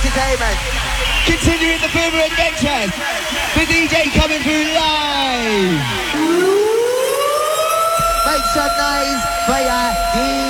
Entertainment. Continuing the Boomer Adventures. The DJ coming through live. Make some noise for your DJ.